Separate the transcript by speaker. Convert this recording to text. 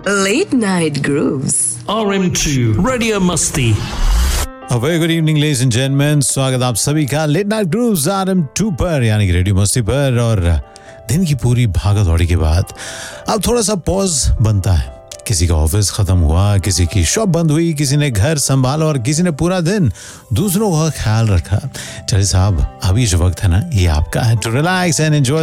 Speaker 1: Late Night Grooves.
Speaker 2: RM2 Radio Musti.
Speaker 3: A very good evening, ladies and gentlemen. स्वागत आप सभी का late night grooves RM2 पर यानी कि रेडियो मस्ती पर। और दिन की पूरी भागा दौड़ी के बाद अब थोड़ा सा पॉज बनता है। किसी का ऑफिस खत्म हुआ, किसी की शॉप बंद हुई, किसी ने घर संभाला और किसी ने पूरा दिन दूसरों का ख्याल रखा। चलिए साहब, अभी जो वक्त है ना, ये आपका है टू रिलैक्स एंड एंजॉय